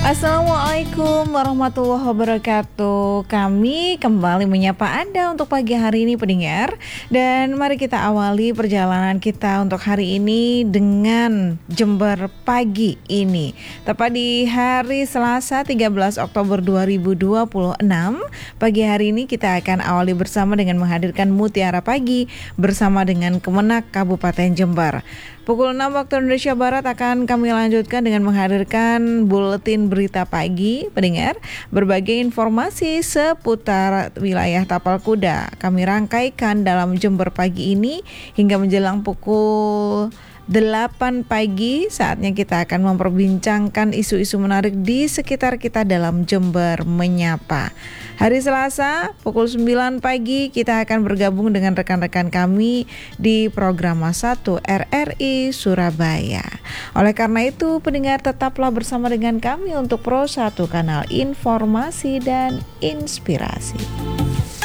Assalamualaikum warahmatullahi wabarakatuh. Kami kembali menyapa Anda untuk pagi hari ini pendengar. Dan mari kita awali perjalanan kita untuk hari ini dengan Jember pagi ini. Tepat di hari Selasa 13 Oktober 2026. Pagi hari ini kita akan awali bersama dengan menghadirkan Mutiara Pagi bersama dengan Kemenak Kabupaten Jember. Pukul 6 waktu Indonesia Barat akan kami lanjutkan dengan menghadirkan buletin berita pagi pendengar. Berbagai informasi seputar wilayah Tapal Kuda kami rangkaikan dalam Jember pagi ini hingga menjelang pukul 8 pagi. Saatnya kita akan memperbincangkan isu-isu menarik di sekitar kita dalam Jember Menyapa. Hari Selasa pukul 9 pagi kita akan bergabung dengan rekan-rekan kami di Programa 1 RRI Surabaya. Oleh karena itu pendengar tetaplah bersama dengan kami untuk Pro 1 kanal informasi dan inspirasi.